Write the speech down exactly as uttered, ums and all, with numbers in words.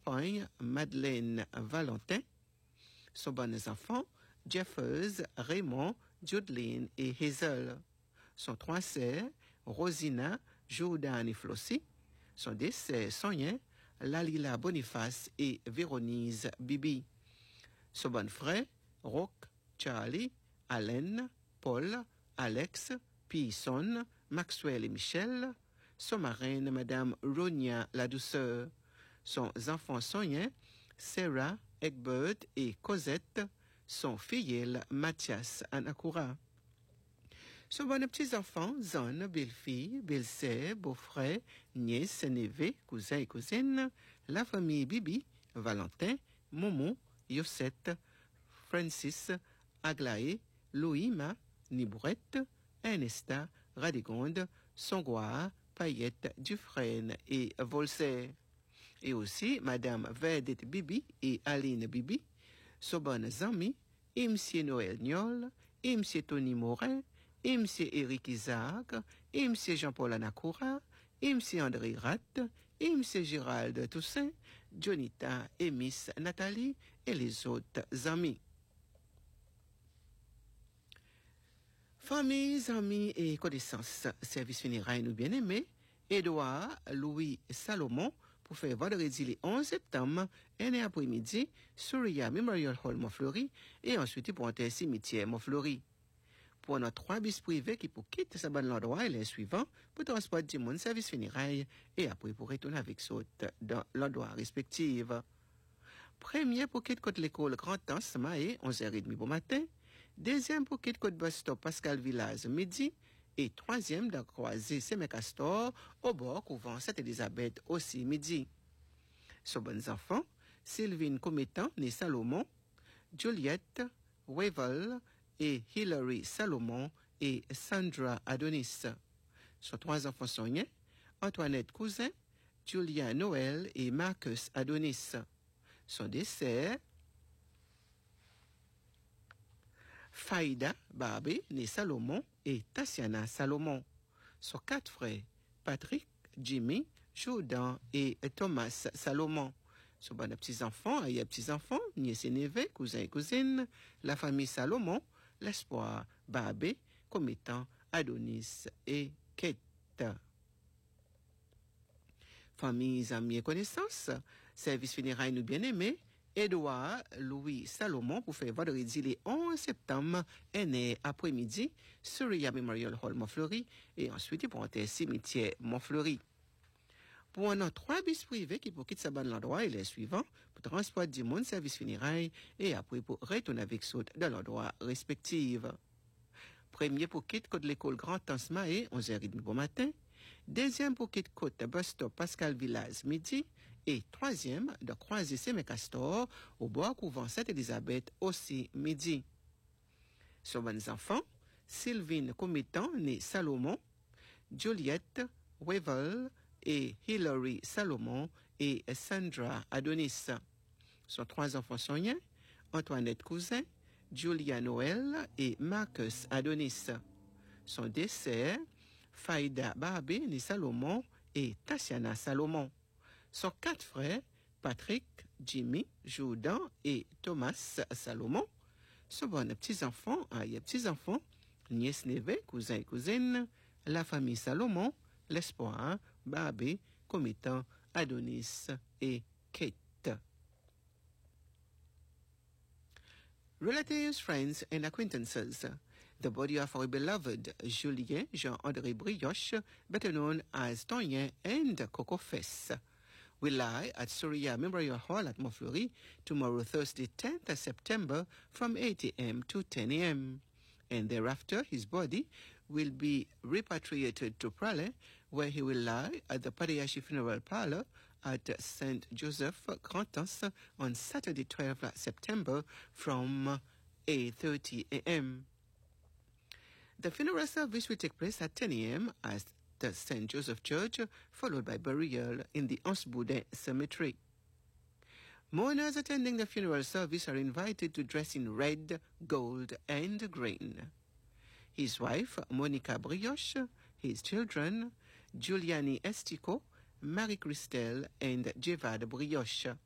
Champagne, Madeleine Valentin. Sont bons enfants, Jeffers, Raymond, Judeline et Hazel. Sont trois sœurs, Rosina, Jordan et Flossie. Sont des sœurs Sonia, Lalila Boniface et Véronise Bibi. Son bon frère, Rock, Charlie, Allen, Paul, Alex, Pison, Maxwell et Michel. Son marraine, Madame Ronia La Douceur. Son enfant Sonia, Sarah, Egbert et Cosette. Son filleul, Mathias Anakura. Son bon petits-enfants, Zone, belle-fille, belle-sœur, beau-frère, nièce, neveu, cousin et cousine, la famille Bibi, Valentin, Momo, Yossette, Francis, Aglaé, Louima, Nibourette, Ernesta, Radigonde, Songwa, Payette, Dufresne et Volser. Et aussi Madame Vedette Bibi et Aline Bibi, son bonnes amis, et Monsieur Noël Niol, et Monsieur Tony Morin, et M. Éric Isaac, et M. Jean-Paul Anakura, et M. André Ratt, et M. Gérald Toussaint, Jonita et Miss Nathalie, et les autres amis. Familles, amis et connaissances, service funéraire nous bien-aimés, Édouard Louis Salomon, pour faire vendredi le onze septembre, un après-midi, Surya Memorial Hall Montfleury, et ensuite pour un cimetière Montfleury. Pour nos trois bis privés qui pour quitter ce bon endroit et les suivants pour transporter du monde service funéraire et après pour retourner avec saute dans l'endroit respectif. Premier pour quitter côté l'école Grand Anse Maé, onze heures trente pour matin. Deuxième pour quitter côté bus stop Pascal Villaz midi. Et troisième dans croisée Saint-Castor au bord couvent Sainte-Élisabeth aussi midi. Sur bons enfants, Sylvine Cométan, née Salomon, Juliette, Wevel, et Hilary Salomon et Sandra Adonis. Sont trois enfants soignés, Antoinette Cousin, Julia Noël et Marcus Adonis. Son dessert, Faïda Barbé, née Salomon, et Tatiana Salomon. Sont quatre frères, Patrick, Jimmy, Jordan et Thomas Salomon. Sont bons petits-enfants et petits-enfants, nièces et neveux, cousins et cousines, la famille Salomon, l'espoir, Barbé, Cométan, Adonis et Kate. Familles, amis et connaissances, service funéraire nous bien-aimés, Édouard Louis Salomon pour faire vendredi le onze septembre, né après-midi, Surya Memorial Hall Montfleury, et ensuite pour un cimetière Montfleury. Pour un autre trois bis privés qui pour quitter sa bonne l'endroit et les suivants pour transporter du monde service funéraire et après pour retourner avec saute dans l'endroit respectif. Premier pour quitter côte l'école Grand Anse Maé, onze heures trente pour matin. Deuxième pour quitter côte bus stop Pascal Villaz midi. Et troisième de croiser Saint-Castor au bord couvent Sainte-Élisabeth aussi midi. Sur bons enfants, Sylvine Cométan, née Salomon, Juliette, Wevel, et Hilary Salomon et Sandra Adonis. Sont trois enfants soignés, Antoinette Cousin, Julia Noël et Marcus Adonis. Son dessert, Faïda Barbé, née Salomon et Tatiana Salomon. Sont quatre frères, Patrick, Jimmy, Jordan et Thomas Salomon. Sont bons petits-enfants, et petits-enfants, nièces, neveux, cousins et cousines, la famille Salomon, l'espoir, Barbé, Cométan, Adonis et Kate. Relatives, friends, and acquaintances. The body of our beloved Julien Jean-André Brioche, better known as Tonien and Coco Fess, will lie at Surya Memorial Hall at Montfleury tomorrow, Thursday, tenth of September, from eight a.m. to ten a.m. And thereafter his body will be repatriated to Prale, where he will lie at the Padayashi Funeral Parlor at Saint Joseph, Grand Anse, on Saturday, twelfth of September, from eight thirty a.m. The funeral service will take place at ten a.m. at the Saint Joseph Church, followed by burial in the Anse-Boudin Cemetery. Mourners attending the funeral service are invited to dress in red, gold, and green. His wife, Monica Brioche, his children, Giuliani Estico, Marie-Christelle, and Jevad Brioche.